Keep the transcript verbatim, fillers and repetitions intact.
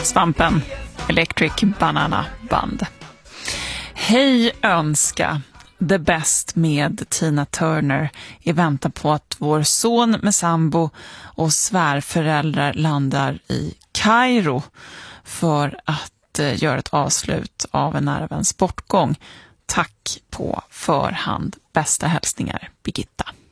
Svampen, Electric Banana Band. Hej önska, The Best med Tina Turner i väntan på att vår son med sambo och svärföräldrar landar i Kairo för att eh, göra ett avslut av en nära väns bortgång. Tack på förhand. Bästa hälsningar, Birgitta.